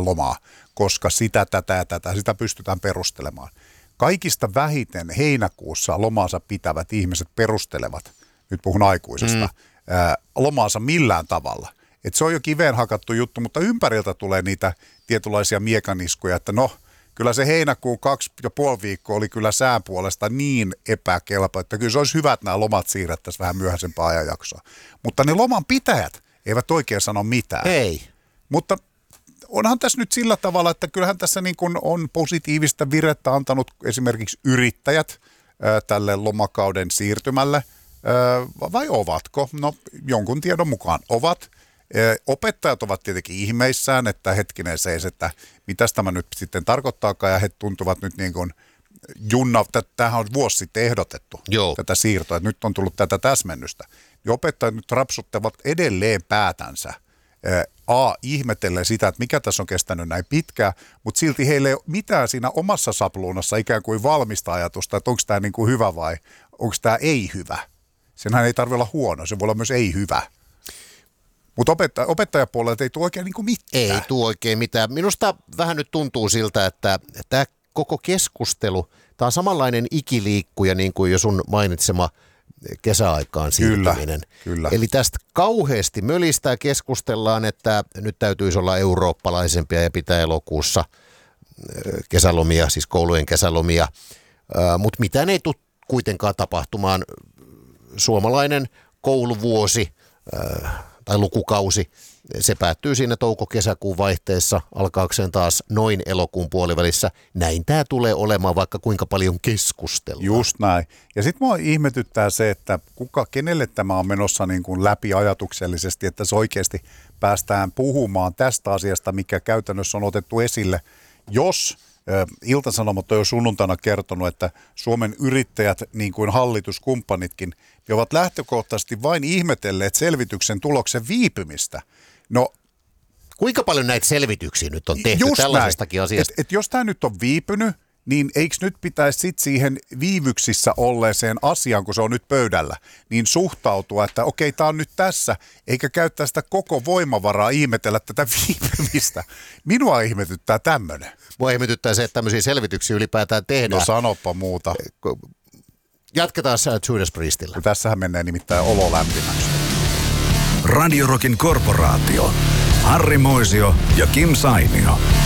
lomaa, koska sitä, tätä ja tätä, sitä pystytään perustelemaan. Kaikista vähiten heinäkuussa lomaansa pitävät ihmiset perustelevat, nyt puhun aikuisesta, lomaansa millään tavalla. Et se on jo kiveen hakattu juttu, mutta ympäriltä tulee niitä tietynlaisia miekaniskuja, että no, kyllä se heinäkuun 2,5 viikkoa oli kyllä sään puolesta niin epäkelpo, että kyllä se olisi hyvä, että nämä lomat siirrettäisiin vähän myöhäisempää ajanjaksoa. Mutta ne loman pitäjät eivät oikein sano mitään. Ei. Mutta onhan tässä nyt sillä tavalla, että kyllähän tässä niin kuin on positiivista virettä antanut esimerkiksi yrittäjät tälle lomakauden siirtymälle. Vai ovatko? No jonkun tiedon mukaan ovat. Opettajat ovat tietenkin ihmeissään, että hetkinen seis, että mitäs tämä nyt sitten tarkoittaakaan, ja he tuntuvat nyt niin kuin tämähän on vuosi sitten ehdotettu, tätä siirtoa, että nyt on tullut tätä täsmennystä. Ja opettajat nyt rapsuttavat edelleen päätänsä. Ihmetellen sitä, että mikä tässä on kestänyt näin pitkään, mutta silti heillä ei ole mitään siinä omassa sapluunassa ikään kuin valmista ajatusta, että onko tämä niin kuin hyvä vai onko tämä ei hyvä. Senhän ei tarvitse olla huono, se voi olla myös ei hyvä. Mutta opettajapuolelta ei tule oikein niin kuin mitään. Ei tule oikein mitään. Minusta vähän nyt tuntuu siltä, että tämä koko keskustelu, tämä on samanlainen ikiliikkuja niin kuin jo sun mainitsema kesäaikaan siirtyminen. Kyllä. Eli tästä kauheasti mölistää keskustellaan, että nyt täytyisi olla eurooppalaisempia ja pitää elokuussa kesälomia, siis koulujen kesälomia. Mutta mitään ei tule kuitenkaan tapahtumaan. Suomalainen kouluvuosi tai lukukausi, se päättyy siinä touko-kesäkuun vaihteessa, alkaakseen taas noin elokuun puolivälissä. Näin tämä tulee olemaan, vaikka kuinka paljon keskustellaan. Just näin. Ja sitten mua ihmetyttää se, että kenelle tämä on menossa niin kuin läpi ajatuksellisesti, että se oikeasti päästään puhumaan tästä asiasta, mikä käytännössä on otettu esille, jos Ilta-Sanomat on jo sunnuntaina kertonut, että Suomen yrittäjät, niin kuin hallituskumppanitkin, ovat lähtökohtaisesti vain ihmetelleet selvityksen tuloksen viipymistä. No, kuinka paljon näitä selvityksiä nyt on tehty tällaisestakin asiasta? Et jos tämä nyt on viipynyt, niin eikö nyt pitäisi sitten siihen viivyksissä olleeseen asiaan, kun se on nyt pöydällä, niin suhtautua, että okei, tämä on nyt tässä, eikä käyttää sitä koko voimavaraa ihmetellä tätä viipymistä. Minua ihmetyttää tämmöinen. Mua ihmetyttää se, että tämmöisiä selvityksiä ylipäätään tehdään. No sanoppa muuta. Jatketaan Judas Priestillä. Tässähän menee nimittäin olo lämpimäksi. Radio Rockin korporaatio. Harri Moisio ja Kim Sainio.